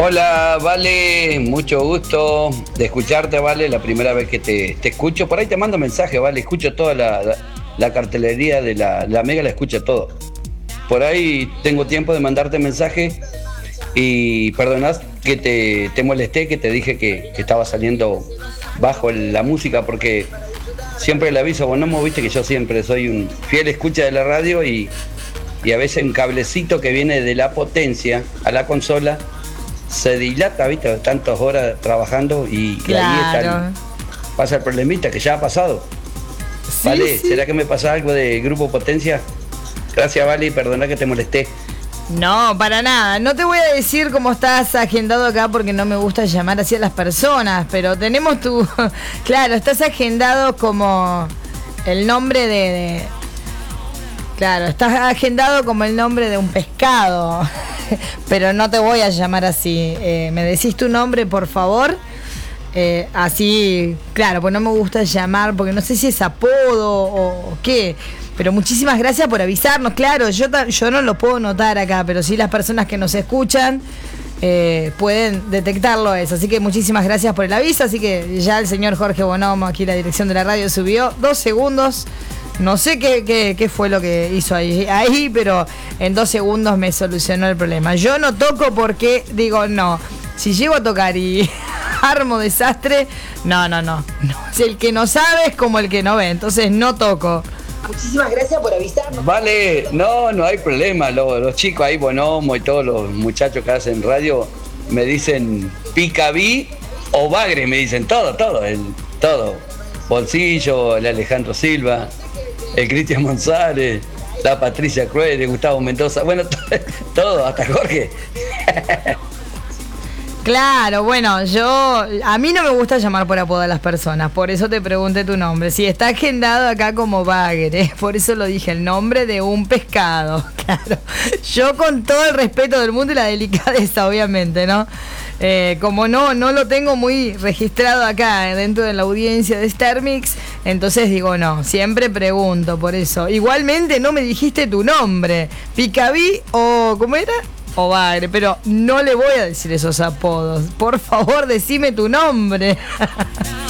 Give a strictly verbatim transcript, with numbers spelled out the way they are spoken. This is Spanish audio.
Hola, Vale, mucho gusto de escucharte, Vale, la primera vez que te, te escucho. Por ahí te mando mensaje, Vale, escucho toda la, la, la cartelería de la, la Mega, la escucho todo. Por ahí tengo tiempo de mandarte mensaje y perdonad que te, te molesté, que te dije que, que estaba saliendo bajo la música porque siempre le aviso, bueno, no viste que yo siempre soy un fiel escucha de la radio y, y a veces un cablecito que viene de la potencia a la consola se dilata, viste, tantas horas trabajando y, claro. y ahí está el, pasa el problemita que ya ha pasado. Sí, Vale, sí. ¿será que me pasa algo de Grupo Potencia? Gracias, Vale, y perdona que te molesté. No, para nada. No te voy a decir cómo estás agendado acá porque no me gusta llamar así a las personas, pero tenemos tu... Claro, estás agendado como el nombre de... de... Claro, estás agendado como el nombre de un pescado, pero no te voy a llamar así. Eh, ¿Me decís tu nombre, por favor? Eh, así, claro, pues no me gusta llamar porque no sé si es apodo o qué. Pero muchísimas gracias por avisarnos, claro, yo, yo no lo puedo notar acá, pero sí las personas que nos escuchan eh, pueden detectarlo eso. Así que muchísimas gracias por el aviso, así que ya el señor Jorge Bonomo, aquí la dirección de la radio, subió dos segundos. No sé qué, qué, qué fue lo que hizo ahí, ahí, pero en dos segundos me solucionó el problema. Yo no toco porque digo, no, si llego a tocar y armo desastre, no, no, no, no. Si el que no sabe es como el que no ve, entonces no toco. Muchísimas gracias por avisarnos. Vale, no, no hay problema. Los, los chicos ahí, Bonomo y todos los muchachos que hacen radio, me dicen Picabí o Bagre, me dicen todo, todo, el, todo. Bolsillo, el Alejandro Silva, el Cristian González, la Patricia Cruel, el Gustavo Mendoza, bueno, todo, todo hasta Jorge. Claro, bueno, yo, a mí no me gusta llamar por apodo a las personas, por eso te pregunté tu nombre. Si está agendado acá como Bagre, por eso lo dije, el nombre de un pescado, claro. Yo con todo el respeto del mundo y la delicadeza, obviamente, ¿no? Eh, como no, no lo tengo muy registrado acá dentro de la audiencia de Star Mix, entonces digo no, siempre pregunto por eso. Igualmente no me dijiste tu nombre, Picabí o ¿cómo era? O Bagre, pero no le voy a decir esos apodos. Por favor, decime tu nombre.